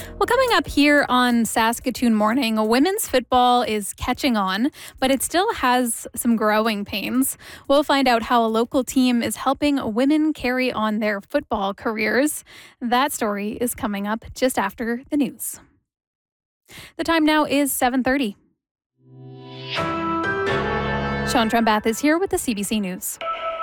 Well, coming up here on Saskatoon Morning, women's football is catching on, but it still has some growing pains. We'll find out how a local team is helping women carry on their football careers. That story is coming up just after the news. The time now is 7:30. Sean Trembath is here with the CBC News.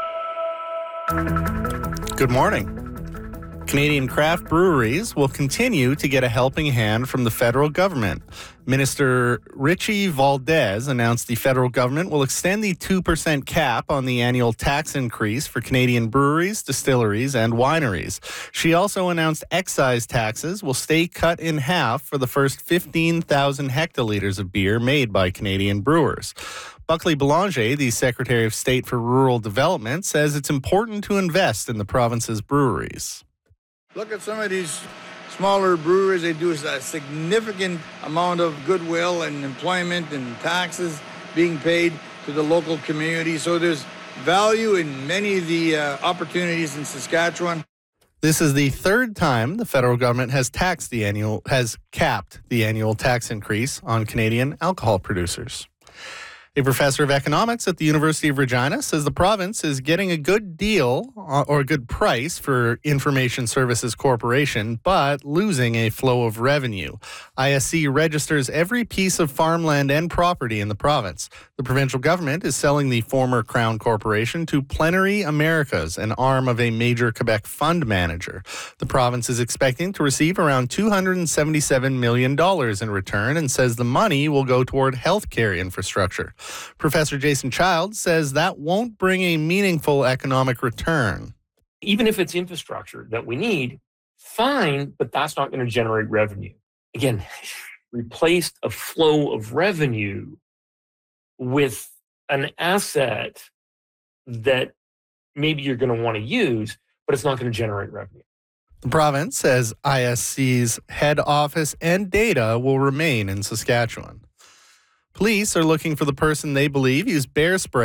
Good morning. Canadian craft breweries will continue to get a helping hand from the federal government. Minister Richie Valdez announced the federal government will extend the 2% cap on the annual tax increase for Canadian breweries, distilleries, and wineries. She also announced excise taxes will stay cut in half for the first 15,000 hectoliters of beer made by Canadian brewers. Buckley Boulanger, the Secretary of State for Rural Development, says it's important to invest in the province's breweries. Look at some of these smaller breweries. They do a significant amount of goodwill and employment and taxes being paid to the local community. So there's value in many of the opportunities in Saskatchewan. This is the third time the federal government has capped the annual tax increase on Canadian alcohol producers. A professor of economics at the University of Regina says the province is getting a good deal or a good price for Information Services Corporation, but losing a flow of revenue. ISC registers every piece of farmland and property in the province. The provincial government is selling the former Crown Corporation to Plenary Americas, an arm of a major Quebec fund manager. The province is expecting to receive around $277 million in return and says the money will go toward healthcare infrastructure. Professor Jason Childs says that won't bring a meaningful economic return. Even if it's infrastructure that we need, fine, but that's not going to generate revenue. Again, replaced a flow of revenue with an asset that maybe you're going to want to use, but it's not going to generate revenue. The province says ISC's head office and data will remain in Saskatchewan. Police are looking for the person they believe used bear spray